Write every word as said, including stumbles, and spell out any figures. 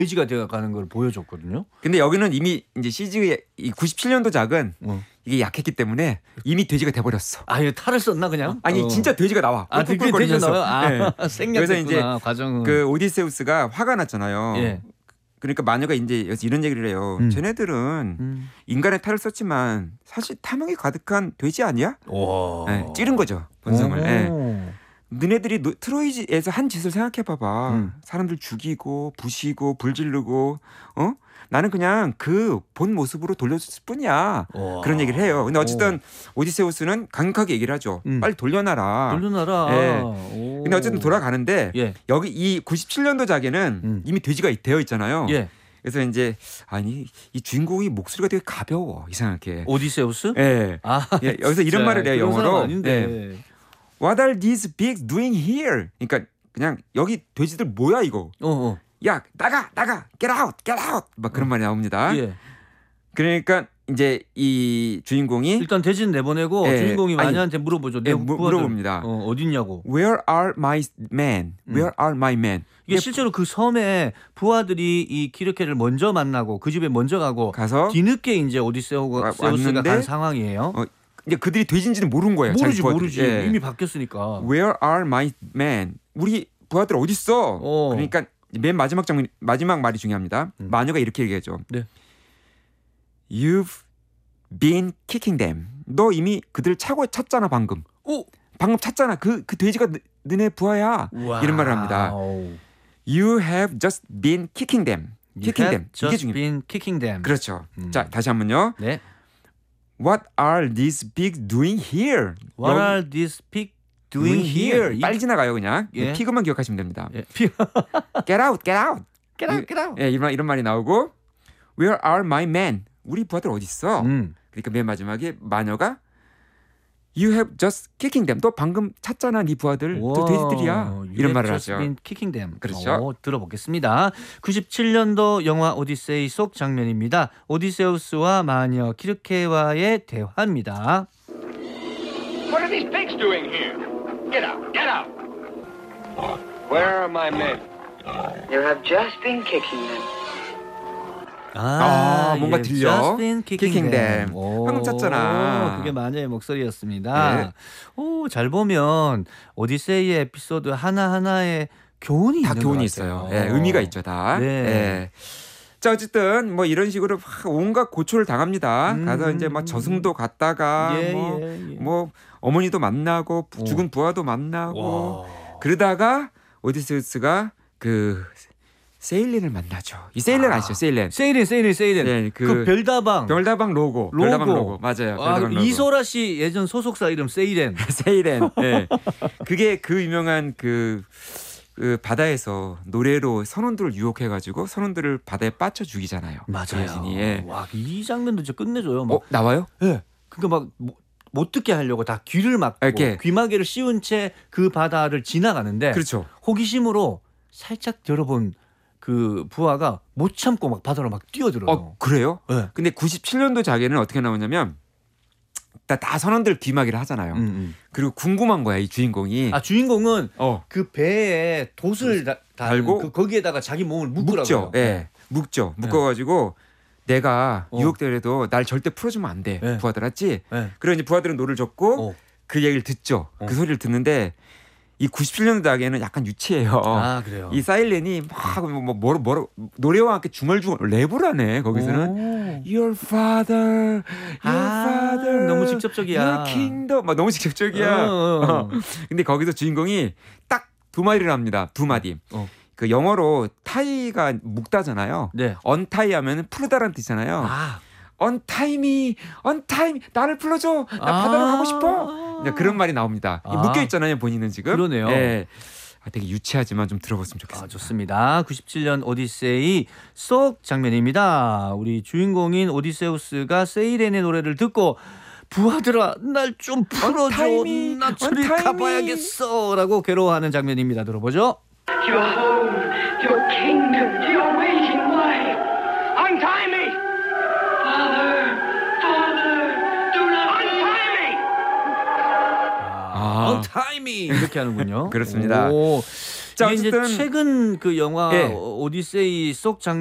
돼지가 되어가는 걸 보여줬거든요. 근데 여기는 이미 이제 씨지의 이 구십칠 년도작은 어. 이게 약했기 때문에 이미 돼지가 돼버렸어. 아, 이거 탈을 썼나 그냥? 아니 어. 진짜 돼지가 나와. 아, 되게 돼지 나와요. 아, 네. 생략했구나. 이제 과정은. 그 오디세우스가 화가 났잖아요. 예. 그러니까 마녀가 이제 여기서 이런 얘기를 해요. 음. 쟤네들은 음. 인간의 탈을 썼지만 사실 탐욕이 가득한 돼지 아니야? 네, 찌른 거죠 본성을. 네. 너네들이 노, 트로이에서 한 짓을 생각해봐봐. 음. 사람들 죽이고 부시고 불지르고 어? 나는 그냥 그 본 모습으로 돌려줬을 뿐이야. 오. 그런 얘기를 해요. 근데 어쨌든 오. 오디세우스는 강력하게 얘기를 하죠. 음. 빨리 돌려놔라. 돌려놔라. 예. 근데 어쨌든 돌아가는데 예. 여기 이 구십칠 년도작에는 음. 이미 돼지가 되어 있잖아요. 예. 그래서 이제 아니 이 주인공이 목소리가 되게 가벼워 이상하게. 오디세우스? 예. 아, 예. 여기서 이런 말을 해요 영어로. 예. What are these pigs doing here? 그러니까 그냥 여기 돼지들 뭐야 이거? 어어. 야 나가 나가 get out get out 막 그런 어. 말이 나옵니다. 예. 그러니까 이제 이 주인공이 일단 돼지는 내보내고 예. 주인공이 마녀한테 물어보죠. 예, 무, 물어봅니다. 어, 어딨냐고. Where are my men? Where 음. are my men? 이게 실제로 그 섬에 부하들이 이 키르케를 먼저 만나고 그 집에 먼저 가고 가서 뒤늦게 이제 오디세우스가 간 상황이에요. 어, 이제 그들이 돼지인지는 모르는 거예요. 모르지 모르지. 예. 이미 바뀌었으니까. Where are my men? 우리 부하들 어디 있어? 어. 그러니까 맨 마지막 장면 마지막 말이 중요합니다. 음. 마녀가 이렇게 얘기하죠. 네. You've been kicking them. 너 이미 그들 차고 찼잖아 방금. 오. 방금 찼잖아. 그, 그 돼지가 너, 너네 부하야. 와우. 이런 말을 합니다. You have just been kicking them. You kicking have them. Just 이게 중요해요. been kicking them. 그렇죠. 음. 자 다시 한번요. 네. What are these pigs doing here? What 여기, are these pigs doing here? 빨리 지나가요 그냥. 예. 피그만 기억하시면 됩니다. 예. Get out, get out, get out, get out. 예, 이런 이런 말이 나오고 Where are my men? 우리 부하들 어디 있어? 음. 그러니까 맨 마지막에 마녀가 You have just kicking them. 너 방금 찼잖아, 네 부하들. 저 돼지들이야. 이런 말을 하죠. been kicking them. 그렇죠. 오, 들어보겠습니다. 구십칠 년도 영화 오디세이 속 장면입니다. 오디세우스와 마녀 키르케와의 대화입니다. What are these pigs doing here? Get out, get out. Where are my men? You have just been kicking them. 아, 아 뭔가 예, 들려. kicking them. 방금 찼잖아. 그게 마녀의 목소리였습니다. 네. 오, 잘 보면 오디세이의 에피소드 하나하나에 교훈이 다 있는 교훈이 것 있어요. 예, 의미가 있죠, 다. 네. 예. 자, 어쨌든 뭐 이런 식으로 온갖 고초를 당합니다. 음. 가서 이제 막 저승도 갔다가 예, 뭐, 예, 예. 뭐 어머니도 만나고 오. 죽은 부하도 만나고 와. 그러다가 오디세우스가 그 세일린을 만나죠. 이 세일린 아, 아시죠? 세일린. 세일린, 세일린, 세일린. 네, 그, 그 별다방. 별다방 로고. 로고. 별다방 로고. 맞아요. 아, 별다방 로고. 이소라 씨 예전 소속사 이름 세일린. 세일린. 네. 그게 그 유명한 그, 그 바다에서 노래로 선원들을 유혹해가지고 선원들을 바다에 빠쳐 죽이잖아요. 맞아요. 예. 와, 이 장면도 진짜 끝내줘요. 막. 어, 나와요? 예. 네. 그러니까 막. 뭐, 못 듣게 하려고 다 귀를 막고 이렇게. 귀마개를 씌운 채 그 바다를 지나가는데 그렇죠. 호기심으로 살짝 열어본 그 부하가 못 참고 막 바다로 막 뛰어들어요. 어, 그래요? 네. 근데 구십칠 년도 자기는 어떻게 나오냐면 다, 다 선원들 귀마개를 하잖아요. 음, 음. 그리고 궁금한 거야 이 주인공이. 아 주인공은 어. 그 배에 돛을 다, 달고 그, 거기에다가 자기 몸을 묶으라고요. 묶죠. 예, 네. 묶죠. 묶어가지고. 내가 어. 유혹되더라도 날 절대 풀어주면 안 돼. 네. 부하들 알았지? 네. 그래 이제 부하들은 노를 젓고 어. 그 얘기를 듣죠. 어. 그 소리를 듣는데 이 구십칠 년도에는 약간 유치해요. 아 그래요. 이 사일렌이 막뭐 뭐로 뭐로 노래와 함께 중얼중얼 랩을 하네. 거기서는 오. Your father, Your 아, father, 너무 직접적이야. Your kingdom, 막 너무 직접적이야. 어, 어. 어. 근데 거기서 주인공이 딱 두 마디를 합니다. 두 마디. 어. 그 영어로 타이가 묶다잖아요. 네. 언타이 하면 풀다라는 뜻이잖아요. 아. 언타이미, 언타이미, 나를 풀어줘. 나 아. 바다로 가고 싶어. 그런 말이 나옵니다. 아. 묶여 있잖아요, 본인은 지금. 그러네요. 네. 아, 되게 유치하지만 좀 들어봤으면 좋겠습니다. 아, 좋습니다. 구십칠 년 오디세이 속 장면입니다. 우리 주인공인 오디세우스가 세이렌의 노래를 듣고 부하들아 날 좀 풀어줘. 언타이미, 나 저리 가봐야겠어. 라고 괴로워하는 장면입니다. 들어보죠. Your home, your kingdom, your waiting wife. Untie me! Father, father, do not untie me! 아, untie me! 이렇게 하는군요. 그렇습니다. 오. 자, 이게 이제 어쨌든 최근 그 영화 예. 오디세이 속 장